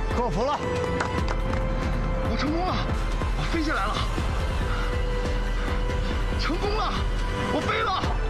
克服了！ 我成功了，我飞起来了！成功了，我飞了！